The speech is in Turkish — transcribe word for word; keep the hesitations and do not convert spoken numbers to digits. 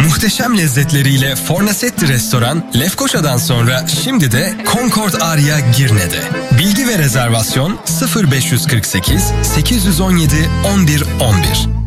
Muhteşem lezzetleriyle Fornasetti Restoran, Lefkoşa'dan sonra şimdi de Concord Aria Girne'de. Bilgi ve rezervasyon sıfır beş kırk sekiz sekiz yüz on yedi on bir on bir.